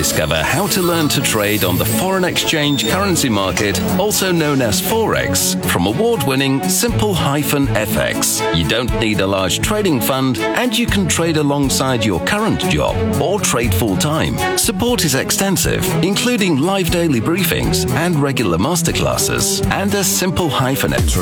Discover how to learn to trade on the foreign exchange currency market, also known as Forex, from award-winning Simple-FX. You don't need a large trading fund, and you can trade alongside your current job or trade full-time. Support is extensive, including live daily briefings and regular masterclasses, and a Simple-FX